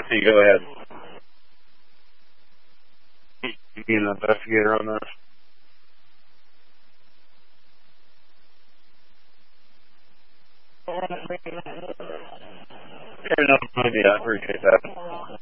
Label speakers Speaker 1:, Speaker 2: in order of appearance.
Speaker 1: Jesse, go ahead. You being an investigator on this? Yeah, no, I appreciate that.